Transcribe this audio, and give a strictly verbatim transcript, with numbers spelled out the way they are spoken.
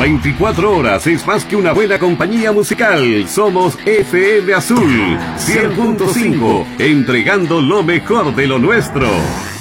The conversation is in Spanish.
veinticuatro horas es más que una buena compañía musical. Somos F M Azul cien punto cinco, entregando lo mejor de lo nuestro.